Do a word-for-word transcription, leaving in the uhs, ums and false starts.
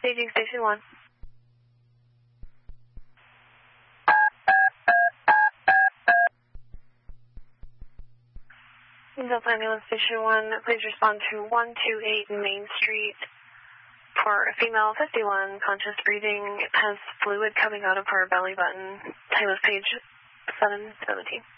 Staging Station one. Delta Ambulance Station one, please respond to one two eight Main Street for a female fifty-one, conscious breathing, has fluid coming out of her belly button. Time of page seven seventeen.